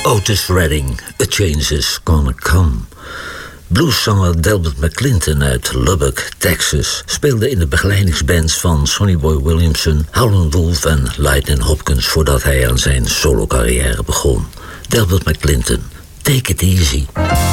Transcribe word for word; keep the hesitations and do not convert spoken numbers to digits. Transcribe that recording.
Otis Redding, A Change Is Gonna Come. Blueszanger Delbert McClinton uit Lubbock, Texas, speelde in de begeleidingsbands van Sonny Boy Williamson, Howlin' Wolf en Lightnin' Hopkins voordat hij aan zijn solo-carrière begon. Delbert McClinton, Take It Easy.